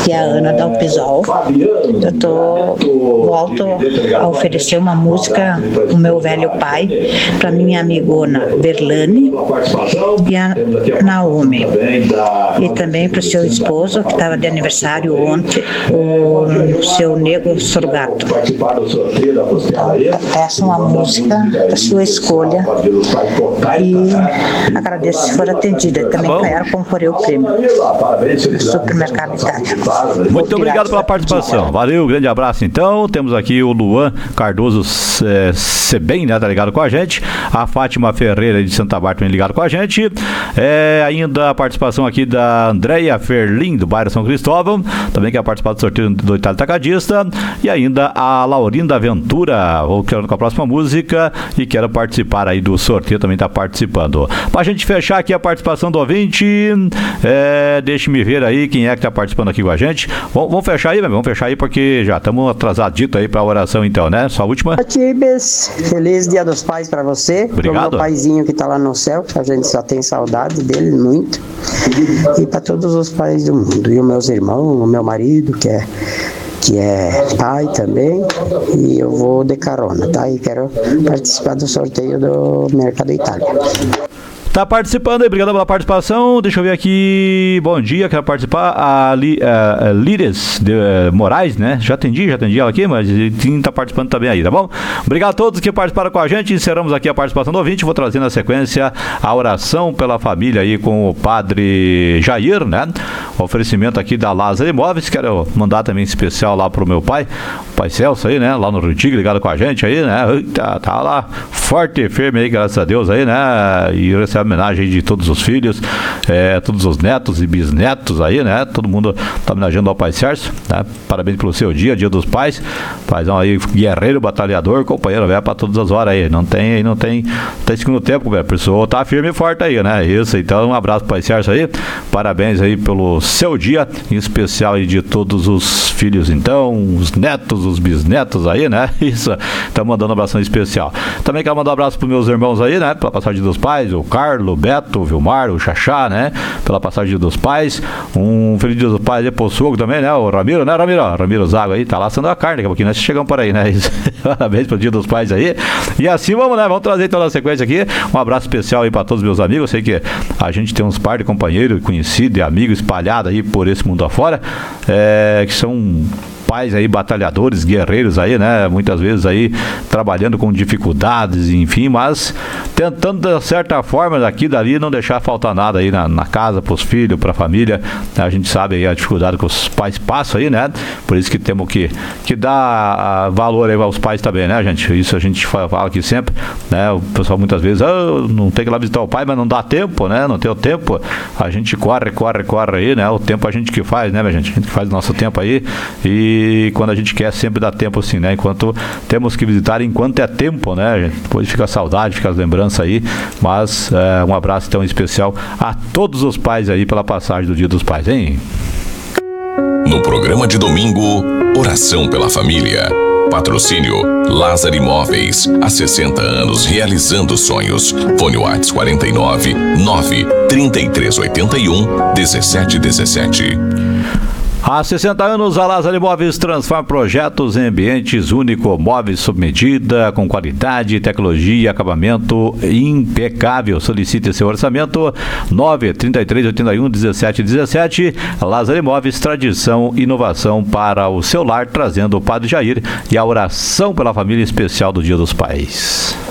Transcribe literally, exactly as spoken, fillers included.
que é a Ana Dalpisol. Eu tô, volto a oferecer uma música pro meu velho pai, para minha amigona Verlane e a Naomi. E também para o seu esposo, que estava de aniversário ontem, o seu Nego Sorgato. Peço uma música da sua escolha e agradeço se for atendida. Também tá quero concorrer o prêmio do Supermercado Itália. Muito obrigado pela participação. Valeu, grande abraço. Então, temos aqui o Luan Cardoso é, Sebem, né, tá ligado com a gente. A Fátima Ferreira de Santa Bárbara também ligado com a gente. É, ainda a participação aqui da Andréia Ferlin, do bairro São Cristóvão, também quer participar do sorteio do Itália Tacadista. E ainda a Laurinda Ventura, vou querendo com a próxima música e quero participar aí do sorteio, também tá participando. Pra gente fechar aqui a participação do ouvinte, é, deixe-me ver aí quem é que tá participando aqui com a gente. Vamos, vamos fechar aí, vamos fechar aí porque já estamos atrasadito aí pra oração então, né? Só a última. Tibes, feliz Dia dos Pais pra você. Obrigado. Pro meu paizinho que tá lá no céu, que a gente só tem saudade dele muito. E pra todos os pais do mundo. E os meus irmãos, o meu marido, que é que é pai também, e eu vou de carona, tá? E quero participar do sorteio do Mercado Itália. Tá participando aí, obrigado pela participação. Deixa eu ver aqui. Bom dia, quero participar. A, Li, a, a Líris de, uh, Moraes, né? Já atendi, já atendi ela aqui, mas quem tá participando também aí, tá bom? Obrigado a todos que participaram com a gente. Encerramos aqui a participação do ouvinte. Vou trazer na sequência a oração pela família aí com o padre Jair, né? O oferecimento aqui da Lázaro Imóveis. Quero mandar também especial lá pro meu pai, o pai Celso aí, né? Lá no Rio Tigre, ligado com a gente aí, né? Tá, tá lá forte e firme aí, graças a Deus aí, né? E recebe homenagem de todos os filhos, é, todos os netos e bisnetos aí, né? Todo mundo tá homenageando ao pai Sérgio, né? Parabéns pelo seu dia, dia dos pais. Paizão aí, guerreiro, batalhador, companheiro, velho, pra todas as horas aí. Não tem, não tem, tem segundo tempo, velho. A pessoa tá firme e forte aí, né? Isso, então um abraço pro pai Sérgio aí. Parabéns aí pelo seu dia, em especial aí de todos os filhos, então, os netos, os bisnetos aí, né? Isso, tá mandando um abração especial. Também quero mandar um abraço pros meus irmãos aí, né? Pela passagem dos pais, o Carlos, o Beto, o Vilmar, o Xaxá, né? Pela passagem dos pais. Um feliz dia dos pais aí pro sogro também, né? O Ramiro, né, Ramiro? Ramiro Zago aí, tá lá assando a carne, daqui a pouquinho nós chegamos por aí, né? Parabéns pelo dia dos pais aí. E assim vamos, né? Vamos trazer então na sequência aqui. Um abraço especial aí pra todos os meus amigos. Eu sei que a gente tem uns par de companheiros, conhecidos e amigos espalhados aí por esse mundo afora, é, que são pais aí, batalhadores, guerreiros aí, né? Muitas vezes aí trabalhando com dificuldades, enfim, mas tentando de certa forma daqui e dali não deixar faltar nada aí na, na casa, pros filhos, pra família. A gente sabe aí a dificuldade que os pais passam aí, né? Por isso que temos que, que dar valor aí aos pais também, né, gente? Isso a gente fala aqui sempre, né? O pessoal muitas vezes, ah, não tem que ir lá visitar o pai, mas não dá tempo, né? Não tem o tempo. A gente corre, corre, corre aí, né? O tempo a gente que faz, né, minha gente? A gente que faz o nosso tempo aí e E quando a gente quer, sempre dá tempo assim, né? Enquanto temos que visitar, enquanto é tempo, né? Depois fica a saudade, fica as lembranças aí. Mas é, um abraço tão especial a todos os pais aí pela passagem do Dia dos Pais, hein? No programa de domingo, Oração pela Família. Patrocínio Lázaro Imóveis, há sessenta anos realizando sonhos. Fone WhatsApp quarenta e nove, nove, trinta e três oitenta e um, dezessete dezessete. Há sessenta anos, a Lázaro Imóveis transforma projetos em ambientes únicos, móveis sob medida, com qualidade, tecnologia e acabamento impecável. Solicite seu orçamento, nove, trinta e três oitenta e um, dezessete dezessete. Lázaro Imóveis, tradição e inovação para o seu lar, trazendo o Padre Jair e a oração pela família especial do Dia dos Pais.